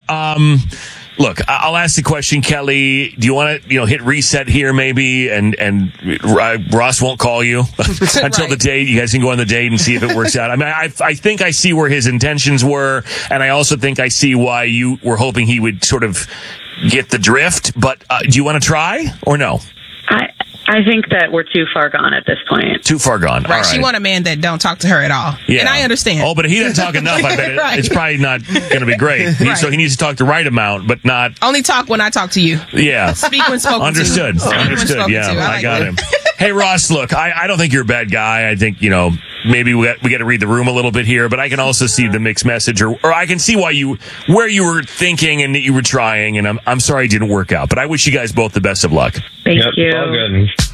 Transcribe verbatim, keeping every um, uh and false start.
Um, look, I- I'll ask the question, Kelly. Do you want to, you know, hit reset here maybe, and and uh, Ross won't call you until Right. the date. You guys can go on the date and see if it works out. I mean, I I think I see where his intentions were, and I also think I see why you were hoping he would sort of get the drift. But uh, do you want to try or no? I I think that we're too far gone at this point. Too far gone. Right. All She right. want a man that don't talk to her at all. Yeah. And I understand. Oh, but if he doesn't talk enough, I bet it, Right. it's probably not going to be great. He- Right. So he needs to talk the right amount, but not. Only talk when I talk to you. Yeah. Speak when spoken Understood. to. Speak when Understood. spoken Yeah, to. I, like got that. him. Hey, Ross, look, I, I don't think you're a bad guy. I think, you know, maybe we got, we got to read the room a little bit here, but I can also see the mixed message, or, or I can see why you, where you were thinking and that you were trying, and I'm, I'm sorry it didn't work out, but I wish you guys both the best of luck. Thank Yep, you. all good.